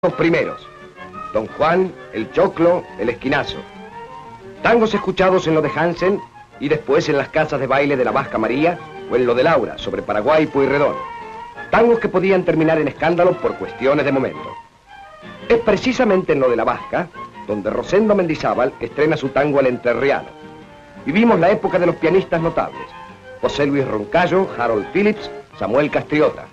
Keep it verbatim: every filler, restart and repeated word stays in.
Los primeros: Don Juan, El Choclo, El Esquinazo. Tangos escuchados en lo de Hansen y después en las casas de baile de la Vasca María o en lo de Laura, sobre Paraguay y Pueyrredón. Tangos que podían terminar en escándalo por cuestiones de momento. Es precisamente en lo de la Vasca donde Rosendo Mendizábal estrena su tango al entrerriano. Vivimos la época de los pianistas notables: José Luis Roncayo, Harold Phillips, Samuel Castriota.